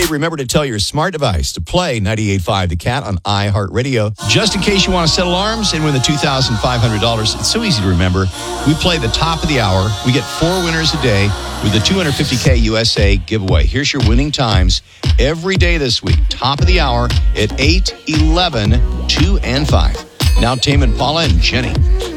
Hey, remember to tell your smart device to play 98.5 The Cat on iHeartRadio. Just in case you want to set alarms and win the $2,500. It's so easy to remember. We play the top of the hour. We get 4 winners a day with the $250K USA giveaway. Here's your winning times every day this week. Top of the hour at 8, 11, 2, and 5. Now, Tame Impala and Jenny.